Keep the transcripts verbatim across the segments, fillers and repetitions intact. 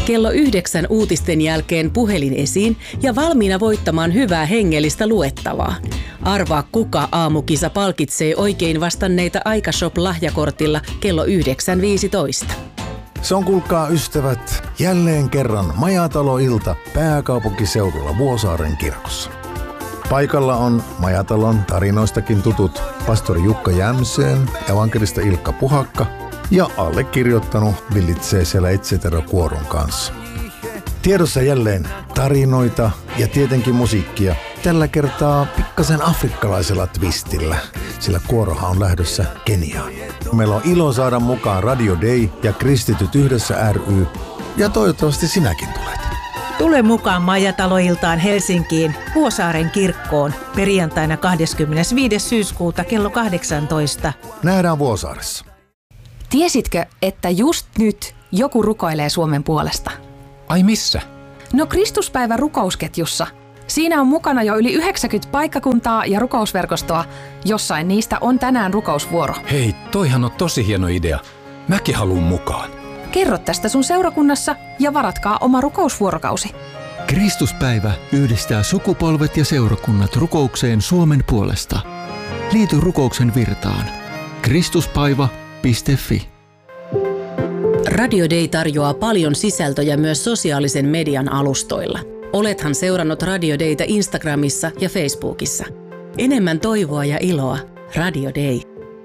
Kello yhdeksän uutisten jälkeen puhelin esiin ja valmiina voittamaan hyvää hengellistä luettavaa. Arvaa, kuka aamukisa palkitsee oikein vastanneita Aikashop-lahjakortilla kello yhdeksän viisitoista. Se on, kuulkaa ystävät, jälleen kerran Majatalo-ilta pääkaupunkiseudulla Vuosaaren kirkossa. Paikalla on Majatalon tarinoistakin tutut pastori Jukka Jämseen, evankelista Ilkka Puhakka ja allekirjoittanut villitsee siellä et cetera-kuoron kanssa. Tiedossa jälleen tarinoita ja tietenkin musiikkia, tällä kertaa pikkasen afrikkalaisella twistillä, sillä kuorohan on lähdössä Keniaan. Meillä on ilo saada mukaan Radio Day ja Kristityt yhdessä ry, ja toivottavasti sinäkin tulet. Tule mukaan Majatalo-iltaan Helsinkiin Vuosaaren kirkkoon perjantaina kahdeskymmenesviides syyskuuta kello kahdeksantoista. Nähdään Vuosaaressa. Tiesitkö, että just nyt joku rukoilee Suomen puolesta? Ai missä? No Kristuspäivä rukousketjussa. Siinä on mukana jo yli yhdeksänkymmentä paikkakuntaa ja rukousverkostoa. Jossain niistä on tänään rukousvuoro. Hei, toihan on tosi hieno idea. Mäkin haluun mukaan. Kerro tästä sun seurakunnassa ja varatkaa oma rukousvuorokausi. Kristuspäivä yhdistää sukupolvet ja seurakunnat rukoukseen Suomen puolesta. Liity rukouksen virtaan. kristuspaiva piste fi. Radio Day tarjoaa paljon sisältöjä myös sosiaalisen median alustoilla. Olethan seurannut Radio Dayta Instagramissa ja Facebookissa. Enemmän toivoa ja iloa. Radio Day.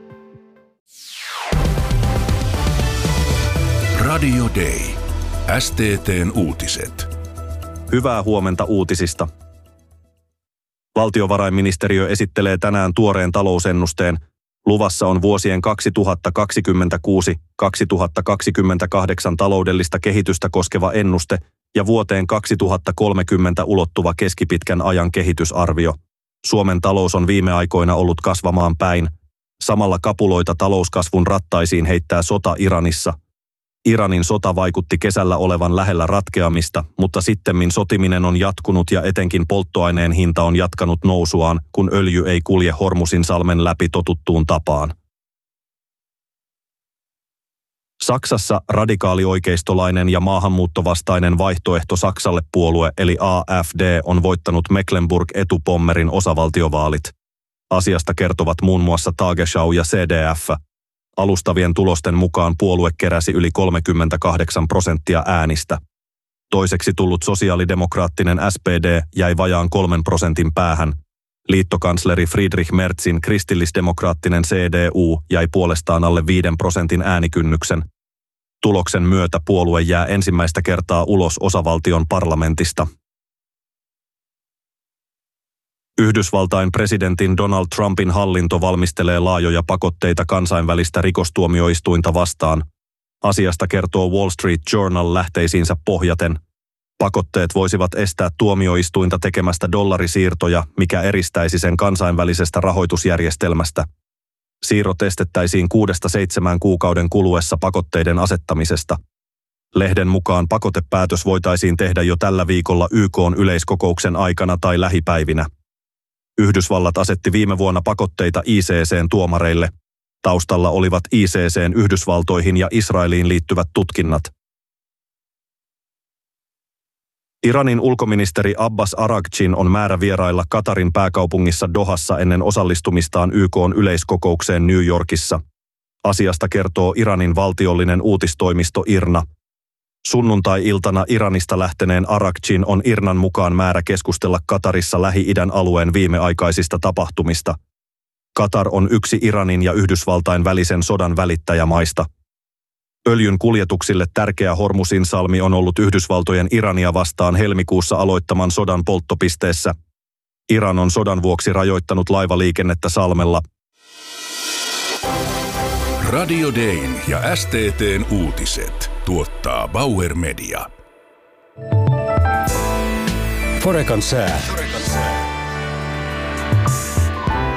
Radio Day. S T T:n uutiset. Hyvää huomenta uutisista. Valtiovarainministeriö esittelee tänään tuoreen talousennusteen. Luvassa on vuosien kaksituhattakaksikymmentäkuusi kaksituhattakaksikymmentäkahdeksan taloudellista kehitystä koskeva ennuste ja vuoteen kaksituhattakolmekymmentä ulottuva keskipitkän ajan kehitysarvio. Suomen talous on viime aikoina ollut kasvamaan päin. Samalla kapuloita talouskasvun rattaisiin heittää sota Iranissa. Iranin sota vaikutti kesällä olevan lähellä ratkeamista, mutta sittemmin sotiminen on jatkunut ja etenkin polttoaineen hinta on jatkanut nousuaan, kun öljy ei kulje Hormusin salmen läpi totuttuun tapaan. Saksassa radikaalioikeistolainen ja maahanmuuttovastainen vaihtoehto Saksalle puolue eli A F D on voittanut Mecklenburg-Etupommerin osavaltiovaalit. Asiasta kertovat muun muassa Tagesschau ja C D F. Alustavien tulosten mukaan puolue keräsi yli kolmekymmentäkahdeksan prosenttia äänistä. Toiseksi tullut sosiaalidemokraattinen S P D jäi vajaan kolmen prosentin päähän. Liittokansleri Friedrich Merzin kristillisdemokraattinen C D U jäi puolestaan alle viiden prosentin äänikynnyksen. Tuloksen myötä puolue jää ensimmäistä kertaa ulos osavaltion parlamentista. Yhdysvaltain presidentin Donald Trumpin hallinto valmistelee laajoja pakotteita kansainvälistä rikostuomioistuinta vastaan. Asiasta kertoo Wall Street Journal lähteisiinsä pohjaten. Pakotteet voisivat estää tuomioistuinta tekemästä dollarisiirtoja, mikä eristäisi sen kansainvälisestä rahoitusjärjestelmästä. Siirrot estettäisiin kuudesta seitsemään kuukauden kuluessa pakotteiden asettamisesta. Lehden mukaan pakotepäätös voitaisiin tehdä jo tällä viikolla Y K:n yleiskokouksen aikana tai lähipäivinä. Yhdysvallat asetti viime vuonna pakotteita I C C:n tuomareille. Taustalla olivat I C C:n Yhdysvaltoihin ja Israeliin liittyvät tutkinnat. Iranin ulkoministeri Abbas Araghchin on määrä vierailla Katarin pääkaupungissa Dohassa ennen osallistumistaan Y K:n yleiskokoukseen New Yorkissa. Asiasta kertoo Iranin valtiollinen uutistoimisto I R N A. Sunnuntai-iltana Iranista lähteneen Araghchin on I R N A:n mukaan määrä keskustella Katarissa Lähi-idän alueen viimeaikaisista tapahtumista. Katar on yksi Iranin ja Yhdysvaltain välisen sodan välittäjämaista. Öljyn kuljetuksille tärkeä Hormusin salmi on ollut Yhdysvaltojen Irania vastaan helmikuussa aloittaman sodan polttopisteessä. Iran on sodan vuoksi rajoittanut laivaliikennettä salmella. Radio Dayn ja S T T:n uutiset tuottaa Bauer Media. Forekan sää.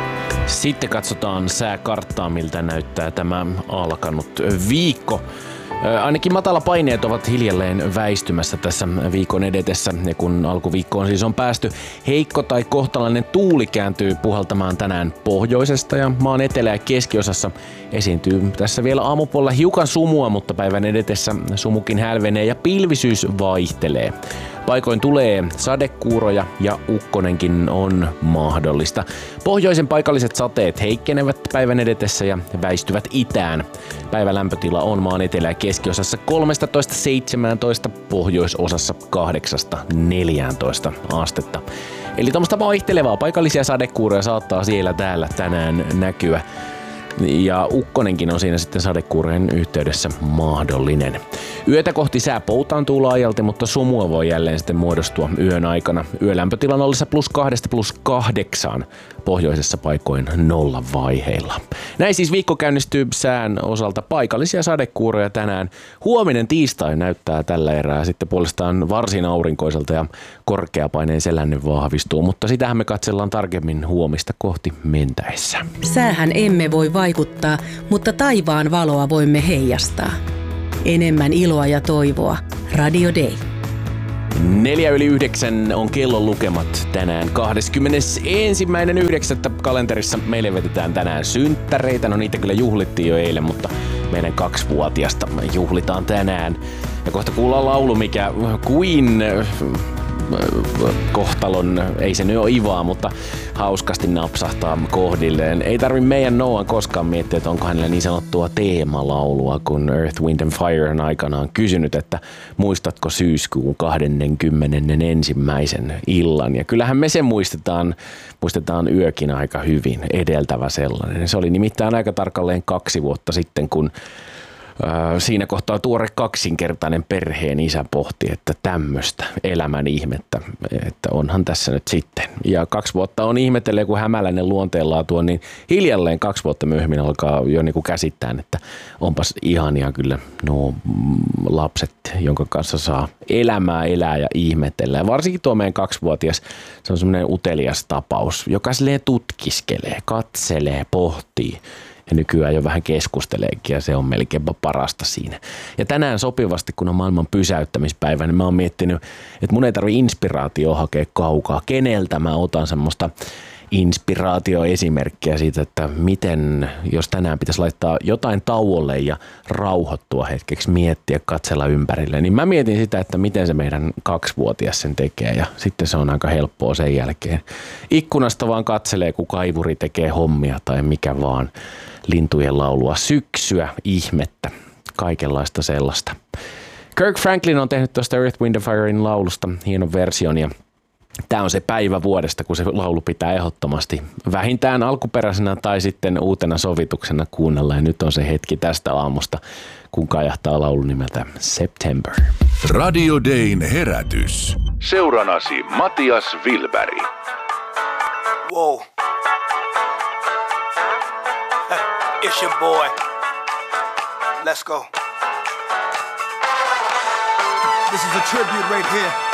Sitten katsotaan sääkarttaa, miltä näyttää tämä alkanut viikko. Ainakin matalapaineet ovat hiljalleen väistymässä tässä viikon edetessä, ja kun alkuviikkoon siis on päästy, heikko tai kohtalainen tuuli kääntyy puhaltamaan tänään pohjoisesta, ja maan etelä- ja keskiosassa esiintyy tässä vielä aamupuolella hiukan sumua, mutta päivän edetessä sumukin hälvenee ja pilvisyys vaihtelee. Paikoin tulee sadekuuroja ja ukkonenkin on mahdollista. Pohjoisen paikalliset sateet heikkenevät päivän edetessä ja väistyvät itään. Päivän lämpötila on maan etelä- ja keskiosassa kolmetoista seitsemäntoista, pohjoisosassa kahdeksasta neljääntoista astetta. Eli tuommoista vaihtelevaa paikallisia sadekuuroja saattaa siellä täällä tänään näkyä. Ja ukkonenkin on siinä sitten sadekuurojen yhteydessä mahdollinen. Yötä kohti sää poutaantuu laajalti, mutta sumua voi jälleen sitten muodostua yön aikana. Yölämpötilan ollessa plus kahdesta plus kahdeksaan, pohjoisessa paikoin nolla vaiheilla. Näin siis viikko käynnistyy sään osalta paikallisia sadekuuroja tänään. Huominen tiistai näyttää tällä erää sitten puolestaan varsin aurinkoiselta ja korkeapaineen selänne vahvistuu, mutta sitähän me katsellaan tarkemmin huomista kohti mentäessä. Säähän emme voi vaikuttaa, mutta taivaan valoa voimme heijastaa. Enemmän iloa ja toivoa. Radio Day. Neljä yli yhdeksän on kellon lukemat tänään kahdeskymmenesensimmäinen yhdeksättä kalenterissa. Meille vetetään tänään synttäreitä. No niitä kyllä juhlittiin jo eilen, mutta meidän kaksivuotiasta juhlitaan tänään. Ja kohta kuullaan laulu, mikä Queen kohtalon, ei se nyt ole Ivaa, mutta hauskasti napsahtaa kohdilleen. Ei tarvi meidän Noan koskaan miettiä, että onko hänellä niin sanottua teemalaulua, kun Earth, Wind and Fire on aikanaan kysynyt, että muistatko syyskuun kahdeskymmenesensimmäisen illan. Ja kyllähän me sen muistetaan, muistetaan yökin aika hyvin, edeltävä sellainen. Se oli nimittäin aika tarkalleen kaksi vuotta sitten, kun siinä kohtaa tuore kaksinkertainen perheen isä pohti, että tämmöistä elämän ihmettä, että onhan tässä nyt sitten. Ja kaksi vuotta on ihmetellyt, kun hämäläinen luonteenlaatu on, niin hiljalleen kaksi vuotta myöhemmin alkaa jo niin kuin käsittää, että onpas ihania kyllä nuo lapset, jonka kanssa saa elämää elää ja ihmetellä. Ja varsinkin tuo meidän kaksivuotias, se on semmoinen utelias tapaus, joka silleen tutkiskelee, katselee, pohtii. Ja nykyään jo vähän keskusteleekin ja se on melkeinpä parasta siinä. Ja tänään sopivasti, kun on maailman pysäyttämispäivä, niin mä oon miettinyt, että mun ei tarvitse inspiraatioa hakea kaukaa. Keneltä mä otan semmoista inspiraatioesimerkkiä siitä, että miten, jos tänään pitäisi laittaa jotain tauolle ja rauhoittua hetkeksi, miettiä, katsella ympärille, niin mä mietin sitä, että miten se meidän kaksivuotias sen tekee ja sitten se on aika helppoa sen jälkeen. Ikkunasta vaan katselee, kun kaivuri tekee hommia tai mikä vaan, lintujen laulua, syksyä, ihmettä, kaikenlaista sellaista. Kirk Franklin on tehnyt tuosta Earth, Wind and Firein laulusta hienon version ja tämä on se päivä vuodesta, kun se laulu pitää ehdottomasti vähintään alkuperäisenä tai sitten uutena sovituksena kuunnella. Ja nyt on se hetki tästä aamusta, kun kajahtaa laulu nimeltä September. Radio Dayn herätys. Seuranasi Matias Wilberg. Whoa. It's your boy. Let's go. This is a tribute right here